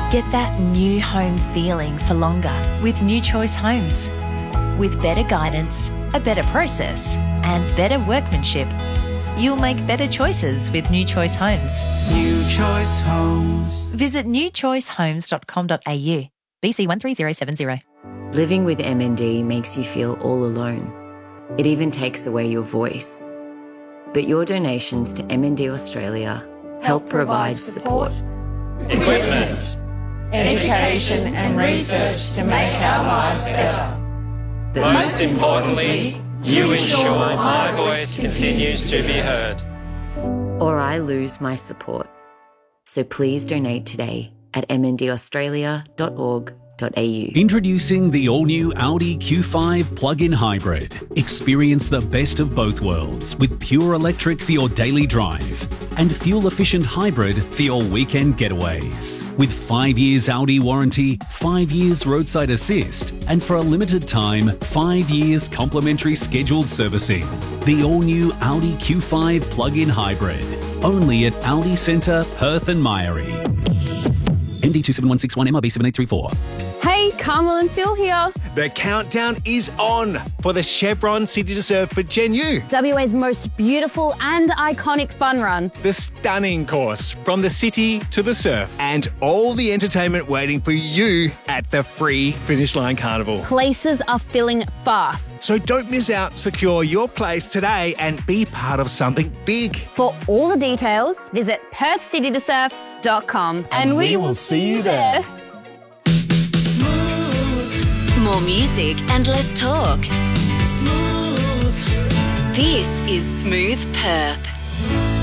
Get that new home feeling for longer with New Choice Homes. With better guidance, a better process, and better workmanship, you'll make better choices with New Choice Homes. New Choice Homes. Visit newchoicehomes.com.au. BC 13070. Living with MND makes you feel all alone. It even takes away your voice. But your donations to MND Australia help provide support, equipment, education and research to make our lives better. but Most importantly, you ensure my voice continues to be heard. or I lose my support. So please donate today at mndaustralia.org.au. Introducing the all-new Audi Q5 plug-in hybrid. Experience the best of both worlds with pure electric for your daily drive and fuel-efficient hybrid for your weekend getaways. With 5 years Audi warranty, 5 years roadside assist, and for a limited time, 5 years complimentary scheduled servicing. The all-new Audi Q5 plug-in hybrid. Only at Audi Centre, Perth and Myrie. MD 27161 MRB 7834. Hey, Carmel and Phil here. The countdown is on for the Chevron City to Surf for Gen U. WA's most beautiful and iconic fun run. The stunning course from the city to the surf and all the entertainment waiting for you at the free Finish Line Carnival. Places are filling fast. So don't miss out. Secure your place today and be part of something big. For all the details, visit perthcitytosurf.com and we will see you there. More music and less talk. This is Smooth Perth.